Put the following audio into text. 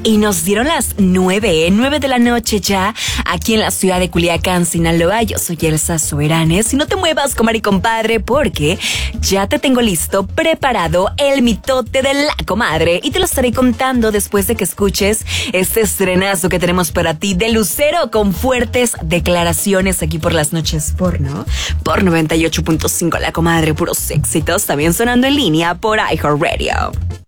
Y nos dieron las 9 de la noche ya, aquí en la ciudad de Culiacán, Sinaloa. Yo soy Elsa Soberanes y no te muevas, comadre y compadre, porque ya te tengo listo, preparado el mitote de la comadre. Y te lo estaré contando después de que escuches este estrenazo que tenemos para ti de Lucero con fuertes declaraciones aquí por las noches porno. Por 98.5 la comadre, puros éxitos, también sonando en línea por iHeartRadio.